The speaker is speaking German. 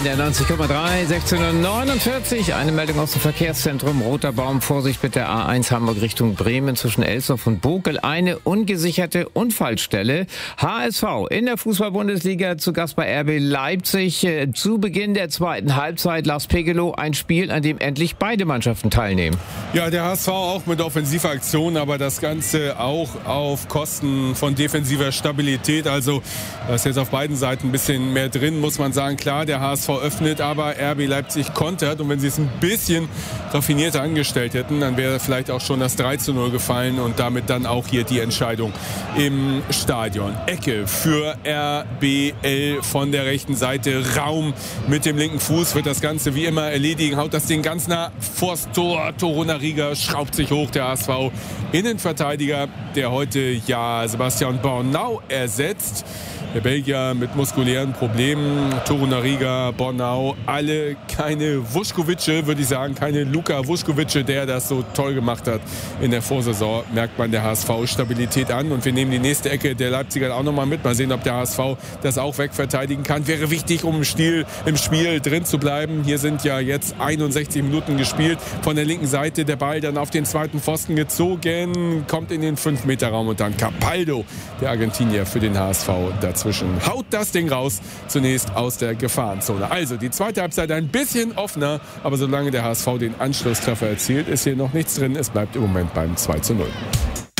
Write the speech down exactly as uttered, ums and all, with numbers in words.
N D R neunzig Komma drei, sechzehn Uhr neunundvierzig. Eine Meldung aus dem Verkehrszentrum. Roter Baum, Vorsicht mit der A eins Hamburg Richtung Bremen zwischen Elsdorf und Bokel. Eine ungesicherte Unfallstelle. H S V in der Fußball-Bundesliga zu Gast bei R B Leipzig. Zu Beginn der zweiten Halbzeit Lars Pegelow, ein Spiel, an dem endlich beide Mannschaften teilnehmen. Ja, der H S V auch mit offensiver Aktion, aber das Ganze auch auf Kosten von defensiver Stabilität. Also da ist jetzt auf beiden Seiten ein bisschen mehr drin, muss man sagen. Klar, der H S V öffnet, aber R B Leipzig kontert. Und wenn sie es ein bisschen raffinierter angestellt hätten, dann wäre vielleicht auch schon das drei zu null gefallen und damit dann auch hier die Entscheidung im Stadion. Ecke für R B L von der rechten Seite. Raum mit dem linken Fuß, wird das Ganze wie immer erledigen. Haut das Ding ganz nah vors Tor. Torunariga schraubt sich hoch, der H S V. Innenverteidiger, der heute ja Sebastian Bornau ersetzt. Der Belgier mit muskulären Problemen, Torunariga, Bornau, alle keine Vuskovice, würde ich sagen, keine Luka Vuskovice, der das so toll gemacht hat in der Vorsaison, merkt man der H S V Stabilität an. Und wir nehmen die nächste Ecke der Leipziger auch nochmal mit. Mal sehen, ob der H S V das auch wegverteidigen kann. Wäre wichtig, um im Spiel, im Spiel drin zu bleiben. Hier sind ja jetzt einundsechzig Minuten gespielt. Von der linken Seite der Ball dann auf den zweiten Pfosten gezogen, kommt in den fünf Meter Raum und dann Capaldo, der Argentinier, für den H S V dazu. Haut das Ding raus, zunächst aus der Gefahrenzone. Also die zweite Halbzeit ein bisschen offener, aber solange der H S V den Anschlusstreffer erzielt, ist hier noch nichts drin. Es bleibt im Moment beim zwei zu null.